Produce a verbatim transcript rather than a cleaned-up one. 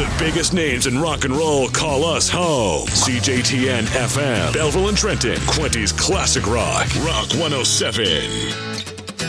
The biggest names in rock and roll call us home. C J T N F M, Belleville and Trenton, Quinty's Classic Rock, Rock one oh seven.